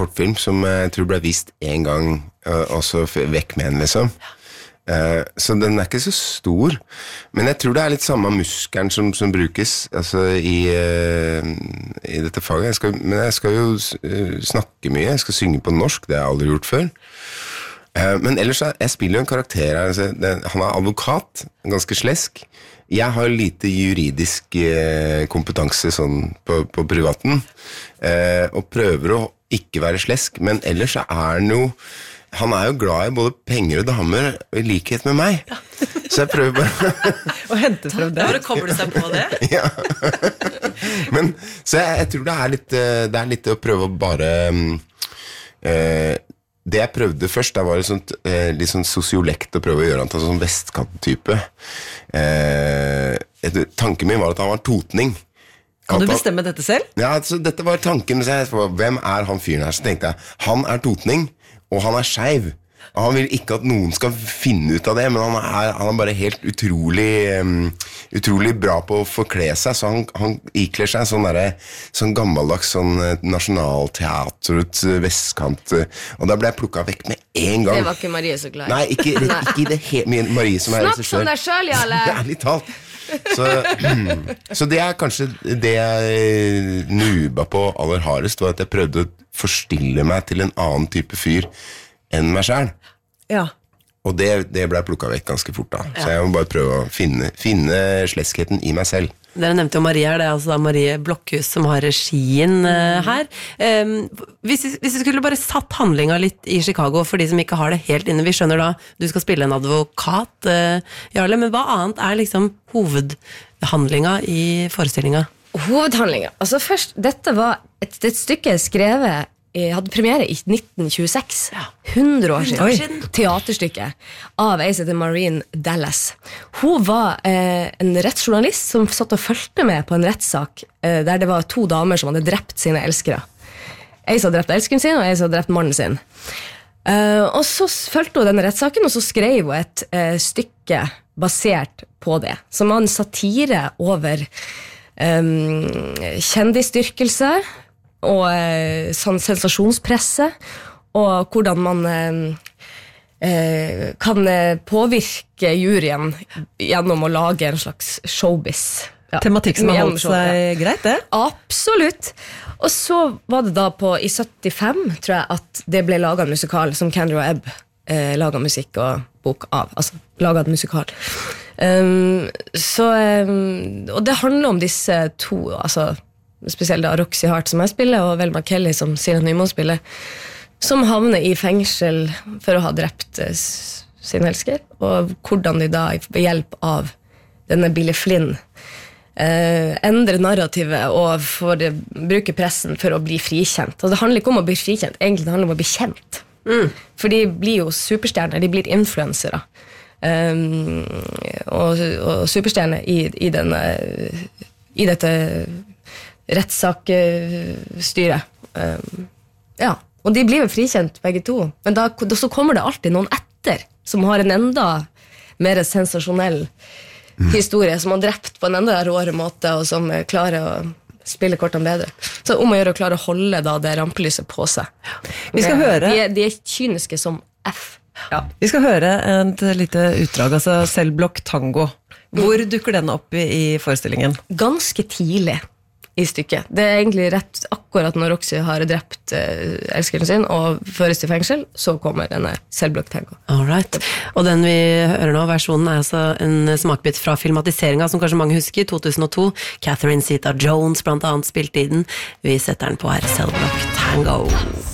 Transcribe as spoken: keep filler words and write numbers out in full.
kortfilm som jeg tror ble vist en gang, og så vekk med den, liksom. Uh, så den er ikke så stor, men jeg tror det er litt samme muskelen som, som brukes altså, i, uh, i dette faget. Jeg skal, men jeg skal jo uh, snakke mye, jeg skal synge på norsk, det har jeg aldri gjort før. Uh, men ellers, jeg spiller jo en karakter her, altså, den, han er advokat, ganske slesk. Jeg har lite juridisk uh, kompetanse sånn, på, på privaten, uh, og prøver å ikke være slesk, men ellers er han jo han er jo glad i både penger og damer i likhet med meg. Ja. Så jeg prøver bare å hente frem det. Bare koble seg på det. Ja. Men så jeg, jeg tror det er litt det er litt å prøve å bare eh, det jeg prøvde først, det var et sånt eh, litt sånn sosiolekt å prøve å gjøre han til sånn vestkant-type. Eh, tanken min var at han var totning. Kan du bestemme dette selv? Ja, altså, dette var tanken. Så jeg, hvem er han fyren her? Så tenkte jeg, han er totning, og han er skeiv. Og han vil ikke at noen skal finne ut av det, men han er, han er bare helt utrolig um, utrolig bra på å forkle seg, så han, han ikler seg sånn, der, sånn gammeldags sånn nasjonalteaterets vestkant, og da ble jeg plukket vekk med en gang. Det var ikke Marie så glad. Nei, ikke, ikke i det hele Marie som er Snakk som deg selv, Jarle. Det er litt talt. Så, så det er kanskje det jeg nuba på aller hardest, var at jeg prøvde å forstille meg til en annen type fyr enn meg selv. Ja. Og det, det ble plukket vekk ganske fort da. Så jeg må bare prøve å finne, finne sleskheten i meg selv. Dere nevnte jo Marie her, det er altså da Marie Blokhus som har regien uh, her. Um, hvis, hvis vi skulle bare satt handlinga litt i Chicago, for de som ikke har det helt inne, vi skjønner da, du skal spille en advokat, uh, Jarle, men hva annet er liksom hovedhandlinga i forestillinga? Hovedhandlinga, altså først, dette var et, et stykke skrevet Jeg hadde premiere i nitten tjueseks, hundre år siden, Oi. teaterstykke av ei som heter Maureen Dallas. Hun var eh, en rettsjournalist som satt og følte med på en rettssak eh, der det var to damer som hadde drept sine elskere. Ei som hadde drept elskeren sin, og ei som hadde drept mannen sin. Eh, og så følte hun denne rettssaken, og så skrev hun et eh, stykke basert på det, som var en satire over eh, kjendisdyrkelse, og eh, sånn sensasjonspresse, og hvordan man eh, kan påvirke juryen gjennom å lage en slags showbiz. Ja. Tematikk som har holdt seg greit, det? Absolutt. Og så var det da på, i syttifem, tror jeg, at det ble laget en musikal som Kendra Ebb eh, laget musikk og bok av. Altså, laget en musikal. Um, så, um, og det handler om disse to, altså spesielt da Roxy Hart som jeg spiller, og Velma Kelly som Sina Nymoen spiller, som havner i fengsel for å ha drept uh, sin elsker, og hvordan de da ved hjelp av denne Billy Flynn uh, endrer narrativet og får uh, bruke pressen for å bli frikjent. Og det handler ikke om å bli frikjent, egentlig det handler om å bli kjent. Mm. For de blir jo superstjerner, de blir influensere. Um, og, og superstjerner i, i, denne, i dette rettssakstyret. Um, ja, og de blir jo frikjent begge to, men da, da så kommer det alltid noen etter som har en enda mer sensasjonell mm. historie, som har drept på en enda råere måte, og som klarer å spille kortene bedre. Så om å gjøre å klare å holde da det rampelyset på seg. Vi skal høre. De, de er kyniske som F. Ja. Vi skal høre et lite utdrag, altså Cellblock Tango. Hvor dukker den opp i, i forestillingen? Ganske tidlig i stykket. Det er egentlig rett akkurat når Roxy har drept uh, elskeren sin og føres til fengsel, så kommer denne Cellblock Tango. Alright. Og den vi hører nå, versjonen er altså en smakbit fra filmatiseringen som kanskje mange husker, to tusen og to. Catherine Zeta-Jones blant annet spilte i den. Vi setter den på her, Cellblock Tango.